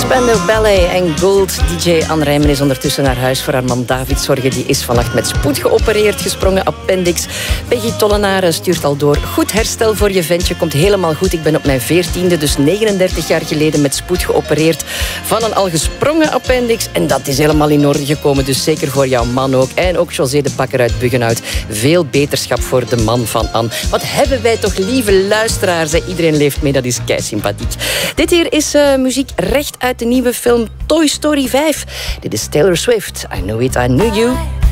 Spandau Ballet en Gold. DJ Anne Rijmen is ondertussen naar huis voor haar man David Zorgen. Die is vannacht met spoed geopereerd, gesprongen appendix. Peggy Tollenaar stuurt al door. Goed herstel voor je ventje, komt helemaal goed. Ik ben op mijn 14e, dus 39 jaar geleden, met spoed geopereerd van een al gesprongen appendix. En dat is helemaal in orde gekomen, dus zeker voor jouw man ook. En ook José de Bakker uit Buggenhout. Veel beterschap voor de man van Anne. Wat hebben wij toch lieve luisteraars. Hè? Iedereen leeft mee, dat is kei sympathiek. Dit hier is muziek recht uit de nieuwe film Toy Story 5. Dit is Taylor Swift. I Know It, I Knew You.